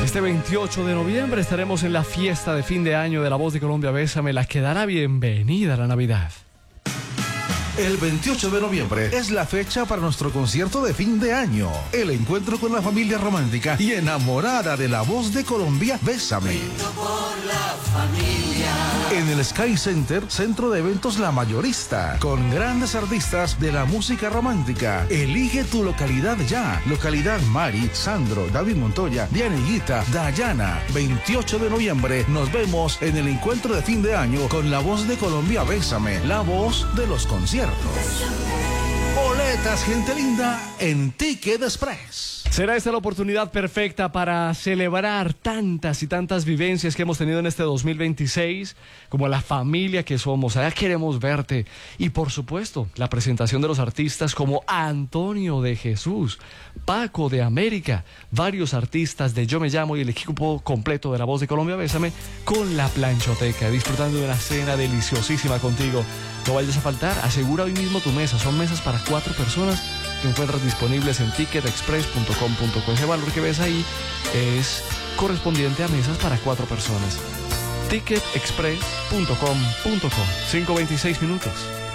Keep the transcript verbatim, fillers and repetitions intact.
Este veintiocho de noviembre estaremos en la fiesta de fin de año de La Voz de Colombia Bésame, la que dará bienvenida a la Navidad. El veintiocho de noviembre es la fecha para nuestro concierto de fin de año. El encuentro con la familia romántica y enamorada de La Voz de Colombia Bésame. Por la familia. En el Sky Center, centro de eventos La Mayorista, con grandes artistas de la música romántica. Elige tu localidad ya. Localidad Mari, Sandro, David Montoya, Dianiguita, Dayana. veintiocho de noviembre nos vemos en el encuentro de fin de año con La Voz de Colombia Bésame, la voz de los conciertos. Boletas, gente linda, en Ticket Express. Será esta la oportunidad perfecta para celebrar tantas y tantas vivencias que hemos tenido en este dos mil veintiséis, como la familia que somos. Allá queremos verte. Y por supuesto, la presentación de los artistas como Antonio de Jesús, Paco de América, varios artistas de Yo Me Llamo y el equipo completo de La Voz de Colombia Bésame con la planchoteca, disfrutando de una cena deliciosísima contigo. No vayas a faltar, asegura hoy mismo tu mesa. Son mesas para cuatro personas que encuentras disponibles en ticket express punto com punto co. Ese valor que ves ahí es correspondiente a mesas para cuatro personas. ticket express punto com punto co. cinco veintiséis minutos.